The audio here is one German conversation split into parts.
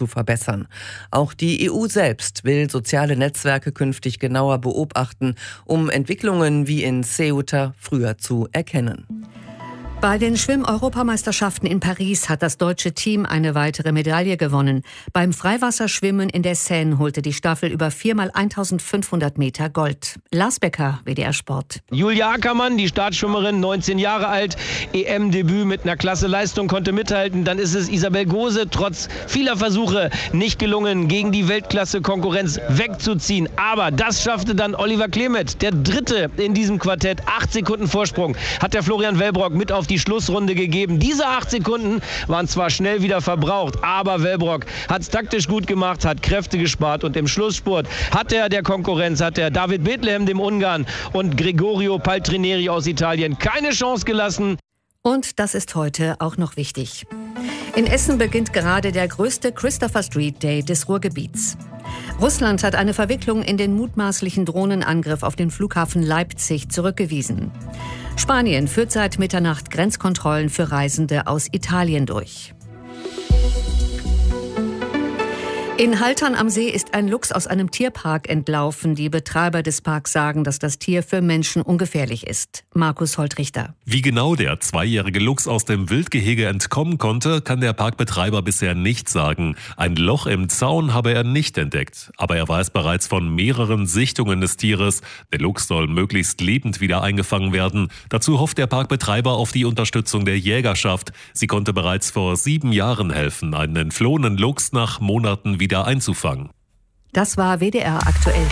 zu verbessern. Auch die EU selbst will soziale Netzwerke künftig genauer beobachten, um Entwicklungen wie in Ceuta früher zu erkennen. Bei den Schwimm-Europameisterschaften in Paris hat das deutsche Team eine weitere Medaille gewonnen. Beim Freiwasserschwimmen in der Seine holte die Staffel über 4x1500 Meter Gold. Lars Becker, WDR Sport. Julia Ackermann, die Startschwimmerin, 19 Jahre alt, EM-Debüt mit einer klasse Leistung, konnte mithalten. Dann ist es Isabel Gose, trotz vieler Versuche nicht gelungen, gegen die Weltklasse-Konkurrenz wegzuziehen. Aber das schaffte dann Oliver Klemet, der Dritte in diesem Quartett. 8 Sekunden Vorsprung hat der Florian Wellbrock mit auf die Schlussrunde gegeben. Diese 8 Sekunden waren zwar schnell wieder verbraucht, aber Wellbrock hat es taktisch gut gemacht, hat Kräfte gespart und im Schlussspurt hat er der Konkurrenz, hat er David Bethlehem, dem Ungarn, und Gregorio Paltrineri aus Italien keine Chance gelassen. Und das ist heute auch noch wichtig. In Essen beginnt gerade der größte Christopher Street Day des Ruhrgebiets. Russland hat eine Verwicklung in den mutmaßlichen Drohnenangriff auf den Flughafen Leipzig zurückgewiesen. Spanien führt seit Mitternacht Grenzkontrollen für Reisende aus Italien durch. In Haltern am See ist ein Luchs aus einem Tierpark entlaufen. Die Betreiber des Parks sagen, dass das Tier für Menschen ungefährlich ist. Markus Holtrichter. Wie genau der 2-jährige Luchs aus dem Wildgehege entkommen konnte, kann der Parkbetreiber bisher nicht sagen. Ein Loch im Zaun habe er nicht entdeckt. Aber er weiß bereits von mehreren Sichtungen des Tieres. Der Luchs soll möglichst lebend wieder eingefangen werden. Dazu hofft der Parkbetreiber auf die Unterstützung der Jägerschaft. Sie konnte bereits vor 7 Jahren helfen, einen entflohenen Luchs nach Monaten wieder einzufangen. Das war WDR aktuell.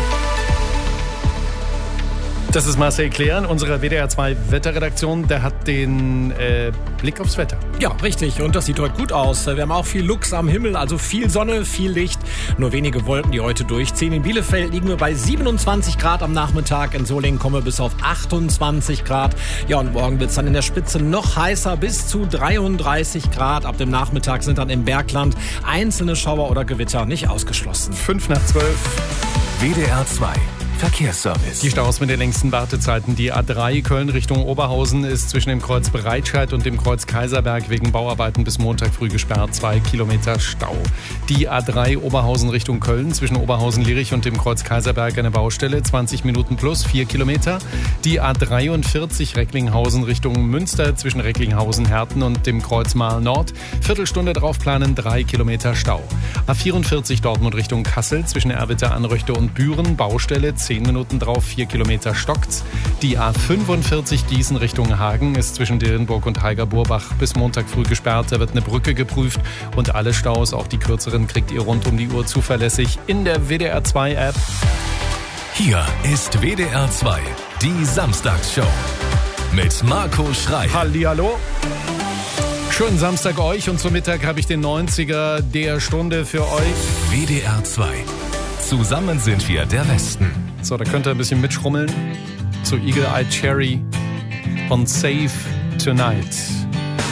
Das ist Marcel Klehren, unsere WDR 2 Wetterredaktion. Der hat den Blick aufs Wetter. Ja, richtig. Und das sieht heute gut aus. Wir haben auch viel Luchs am Himmel, also viel Sonne, viel Licht. Nur wenige Wolken, die heute durchziehen. In Bielefeld liegen wir bei 27 Grad am Nachmittag. In Solingen kommen wir bis auf 28 Grad. Ja, und morgen wird es dann in der Spitze noch heißer, bis zu 33 Grad. Ab dem Nachmittag sind dann im Bergland einzelne Schauer oder Gewitter nicht ausgeschlossen. 5:12. WDR 2 Verkehrsservice. Die Staus mit den längsten Wartezeiten. Die A3 Köln Richtung Oberhausen ist zwischen dem Kreuz Breitscheid und dem Kreuz Kaiserberg wegen Bauarbeiten bis Montag früh gesperrt. 2 Kilometer Stau. Die A3 Oberhausen Richtung Köln zwischen Oberhausen-Lierich und dem Kreuz Kaiserberg eine Baustelle. 20 Minuten plus, 4 Kilometer. Die A43 Recklinghausen Richtung Münster zwischen Recklinghausen-Herten und dem Kreuz Marl Nord. Viertelstunde draufplanen, 3 Kilometer Stau. A44 Dortmund Richtung Kassel zwischen Erwitter, Anröchte und Büren. Baustelle, 10 Minuten drauf, 4 Kilometer stockt's. Die A45 Gießen Richtung Hagen ist zwischen Dillenburg und Heiger-Burbach bis Montag früh gesperrt. Da wird eine Brücke geprüft und alle Staus, auch die kürzeren, kriegt ihr rund um die Uhr zuverlässig in der WDR 2 App. Hier ist WDR 2, die Samstagsshow mit Marco Schreier. Hallihallo. Schönen Samstag euch und zum Mittag habe ich den 90er der Stunde für euch. WDR 2. Zusammen sind wir der Westen. So, da könnt ihr ein bisschen mitschrummeln. So Eagle Eye Cherry und Save Tonight.